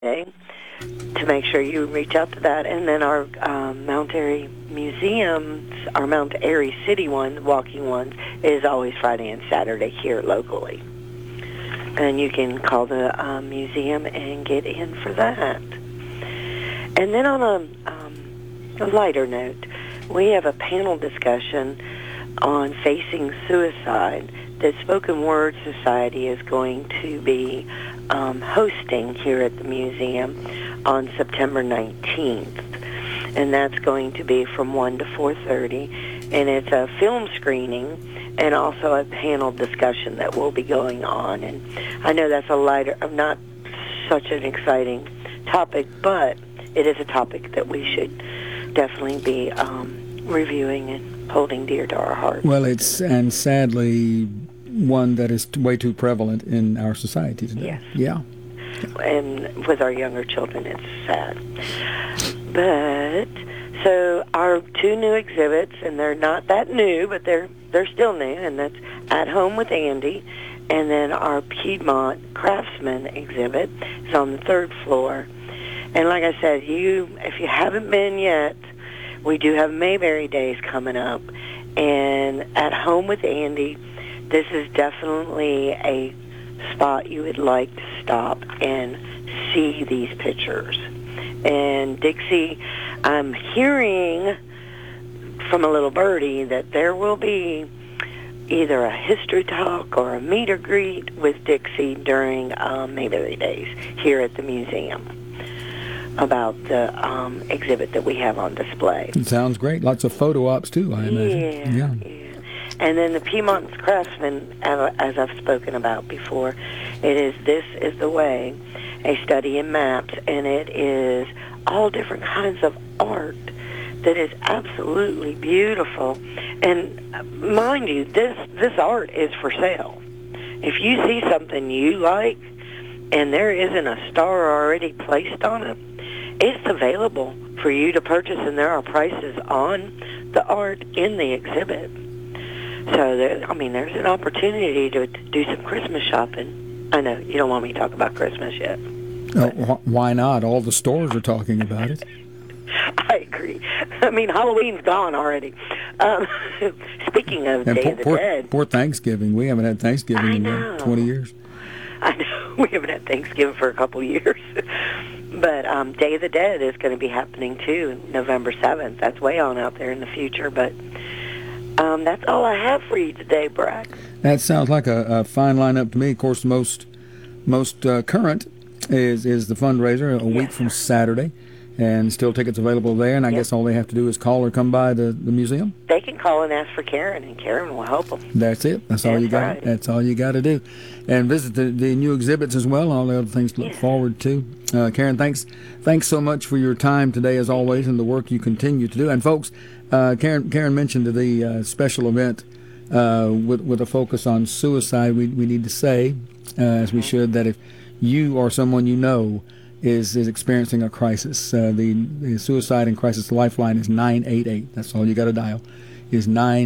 Friday to make sure you reach out to that. And then our Mount Airy museums, our Mount Airy City one, walking ones, is always Friday and Saturday here locally. And you can call the museum and get in for that. And then on a lighter note, we have a panel discussion on facing suicide that Spoken Word Society is going to be hosting here at the museum on September 19th. And that's going to be from 1 to 4:30. And it's a film screening and also a panel discussion that will be going on. And I know that's a lighter, not such an exciting topic, but it is a topic that we should definitely be reviewing and holding dear to our hearts. Well, and sadly, one that is way too prevalent in our society today. Yes. Yeah. And with our younger children, it's sad. But, so our two new exhibits, and they're not that new, but they're still new, and that's At Home with Andy, and then our Piedmont Craftsman exhibit is on the 3rd floor. And like I said, if you haven't been yet, we do have Mayberry Days coming up. And At Home with Andy, this is definitely a spot you would like to stop and see these pictures. And Dixie, I'm hearing from a little birdie that there will be either a history talk or a meet or greet with Dixie during Mayberry Days here at the museum about the exhibit that we have on display. It sounds great. Lots of photo ops, too, I imagine. Yeah. And then the Piedmont Craftsman, as I've spoken about before, This is the Way, a study in maps, and it is all different kinds of art that is absolutely beautiful. And mind you, this art is for sale. If you see something you like and there isn't a star already placed on it, it's available for you to purchase, and there are prices on the art in the exhibit. So, there's an opportunity to do some Christmas shopping. I know you don't want me to talk about Christmas yet. Why not? All the stores are talking about it. I agree. Halloween's gone already. Speaking of Day of the Dead. Poor Thanksgiving. We haven't had Thanksgiving in 20 years. I know. We haven't had Thanksgiving for a couple years. But Day of the Dead is going to be happening, too, November 7th. That's way on out there in the future. But that's all I have for you today, Brack. That sounds like a fine lineup to me. Of course, most current is the fundraiser a week from Saturday, and still tickets available there. And I guess all they have to do is call or come by the museum. They can call and ask for Karen, and Karen will help them. That's it. That's all you got. Right. That's all you got to do, and visit the new exhibits as well. And all the other things to look forward to. Karen, thanks so much for your time today, as always, and the work you continue to do. And folks, Karen mentioned the special event with a focus on suicide. We need to say, as we should, that if you or someone you know is experiencing a crisis, the Suicide and Crisis Lifeline is 988. That's all you got to dial, is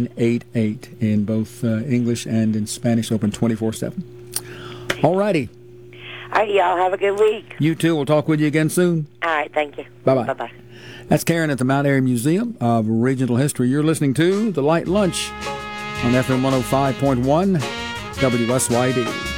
988 in both English and in Spanish, open 24/7. All righty. All right, y'all have a good week. You too. We'll talk with you again soon. All right, thank you. Bye-bye. Bye-bye. That's Karen at the Mount Airy Museum of Regional History. You're listening to The Light Lunch on FM 105.1 WSYD.